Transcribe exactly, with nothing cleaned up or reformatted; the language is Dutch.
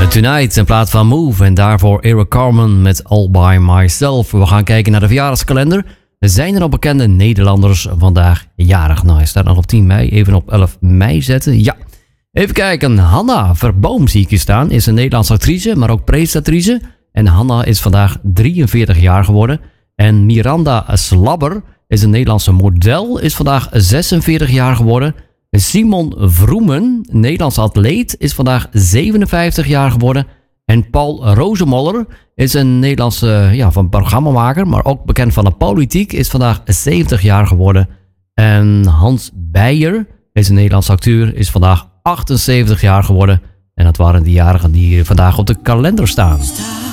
Tonight in plaats van Move en daarvoor Eric Carmen met All By Myself. We gaan kijken naar de verjaardagskalender. Zijn er al bekende Nederlanders vandaag jarig? Nou, hij staat nog op tien mei. Even op elf mei zetten. Ja. Even kijken. Hanna Verboom zie ik hier staan. Is een Nederlandse actrice, maar ook presentatrice. En Hanna is vandaag drieënveertig jaar geworden. En Miranda Slabber is een Nederlandse model. Is vandaag zesenveertig jaar geworden. Simon Vroemen, Nederlandse atleet, is vandaag zevenenvijftig jaar geworden. En Paul Rozemoller is een Nederlandse ja, van programmamaker, maar ook bekend van de politiek, is vandaag zeventig jaar geworden. En Hans Beijer is een Nederlandse acteur, is vandaag achtenzeventig jaar geworden. En dat waren die jarigen die vandaag op de kalender staan.